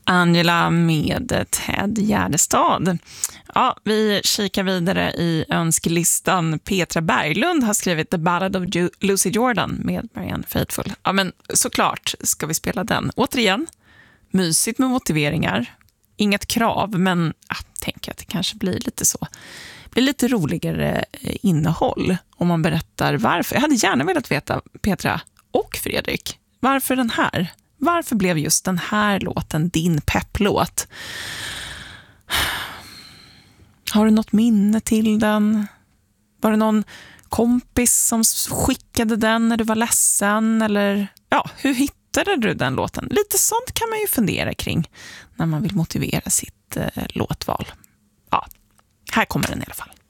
Angela med Ted Gärdestad. Ja, vi kikar vidare i önskelistan. Petra Berglund har skrivit The Ballad of Lucy Jordan med Marianne Faithfull. Ja, men såklart ska vi spela den. Återigen, mysigt med motiveringar. Inget krav, men tänk att det kanske blir lite så. Det blir lite roligare innehåll om man berättar varför. Jag hade gärna velat veta, Petra och Fredrik, varför den här? Varför blev just den här låten din pepplåt? Har du något minne till den? Var det någon kompis som skickade den när du var ledsen? Eller hur hittade du den låten? Lite sånt kan man ju fundera kring när man vill motivera sitt låtval. Ja, här kommer den i alla fall.